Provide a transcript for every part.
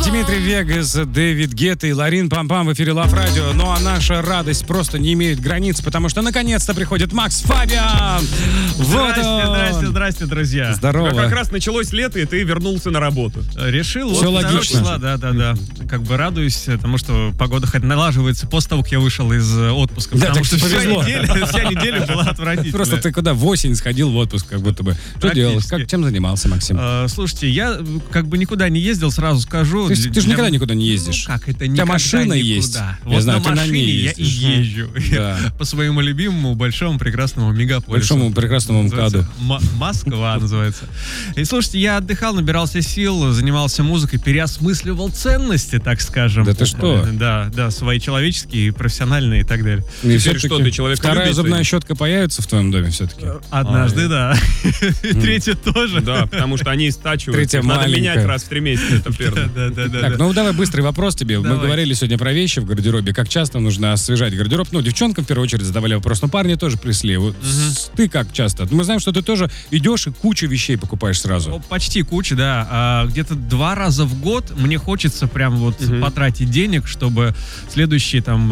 Дмитрий Вегас, Дэвид Гетта и Ларин Пам-Пам в эфире Лав Радио. Ну а наша радость просто не имеет границ, потому что наконец-то приходит Макс Фабиан. Здрасте, друзья. Здорово. Как раз началось лето, и ты вернулся на работу. Решил. Все логично. Да. Как бы радуюсь тому, что погода хоть налаживается после того, как я вышел из отпуска. Да, потому так что повезло. вся неделя была отвратительная. Просто ты куда в осень сходил в отпуск, как будто бы. Что делал? Чем занимался, Максим? Слушайте, я как бы никуда не ездил, сразу скажу. Ты же никогда никуда не ездишь. Ну, как это У тебя никогда машина никуда. есть. Вот знаю, на ты на машине ней я и ездишь. езжу. Да. По своему любимому большому прекрасному мегаполису. Большому прекрасному МКАДу. Москва называется. И слушайте, я отдыхал, набирался сил, занимался музыкой, переосмысливал ценности, так скажем. Да ты что? Да, свои человеческие, профессиональные и так далее. И Теперь все-таки что, ты человеколюбец, вторая зубная или? щетка появится в твоем доме все-таки? Однажды, да. И третья тоже. Да, потому что они истачиваются. Третья Их надо маленькая. менять раз в 3 месяца, это первое. Да. Так, ну давай быстрый вопрос тебе. Мы Давай. говорили сегодня про вещи в гардеробе. Как часто нужно освежать гардероб? Ну, девчонкам в первую очередь задавали вопрос, но парни тоже пришли. Вот ты как часто? Мы знаем, что ты тоже идешь и кучу вещей покупаешь сразу. Почти куча, да. Где-то 2 раза в год мне хочется прям вот потратить денег, чтобы следующие там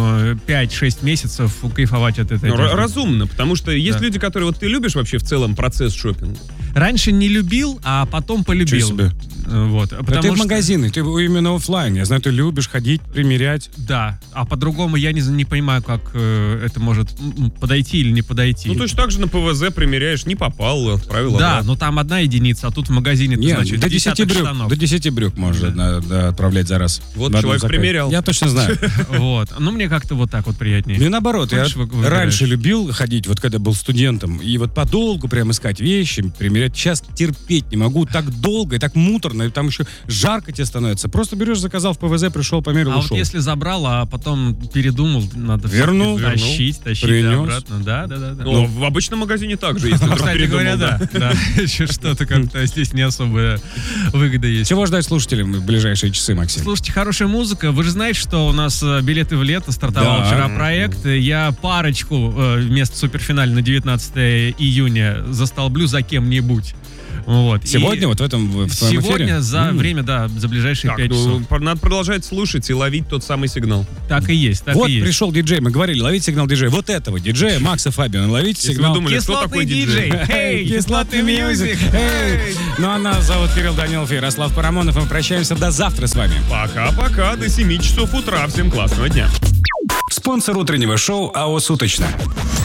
5-6 месяцев кайфовать от этой Ну, одежды. разумно, потому что есть Да. люди, которые... Вот ты любишь вообще в целом процесс шопинга? Раньше не любил, а потом полюбил. Чё себе? Вот. А Потому ты в что- магазины, ты именно оффлайн. Я знаю, ты любишь ходить, примерять. Да, а по-другому я не понимаю, как это может подойти или не подойти. Ну, точно так же на ПВЗ примеряешь, не попал, отправил Да, обратно. но там одна единица, а тут в магазине, Нет, значит, до 10 десяток брюк. штанов. До 10 брюк можно отправлять за раз. Вот В одном человек заказе. примерял. Я точно знаю. Вот. Ну, мне как-то вот так вот приятнее. Ну и наоборот, я Хочешь, выбираешь. раньше любил ходить, вот когда был студентом, и вот подолгу прям искать вещи, примерять. Сейчас терпеть не могу, так долго и так муторно, и там еще жарко тебе становится. Просто берешь, заказал в ПВЗ, пришел, померил, А ушел. вот если забрал, а потом передумал, надо Вернул, тащить принес. обратно. Да. Ну, в обычном магазине также, если вдруг Кстати передумал, говоря, да. Еще что-то как-то здесь не особая выгода есть. Чего ждать слушателям в ближайшие часы, Максим? Слушайте, хорошая музыка. Вы же знаете, что у нас билеты в лето стартовал Да. вчера проект. Я парочку вместо суперфинале на 19 июня застолблю за кем-нибудь. Вот. Сегодня, И вот в твоем эфире? Сегодня за время, да, за ближайшие Так, 5 ну, часов. надо продолжать слушать и ловить тот самый сигнал. Так и есть, так Вот и есть. пришел диджей, мы говорили, ловить сигнал диджея. Вот этого диджея, Макса Фабиана, ловите Если сигнал. вы думали, кто Кислотный такой диджей? Эй, Кислотный мьюзик. Эй. Ну а нас зовут Кирилл Данилов и Ярослав Парамонов. Мы прощаемся до завтра с вами. Пока-пока, до 7 часов утра. Всем классного дня. Спонсор утреннего шоу АО «Суточно».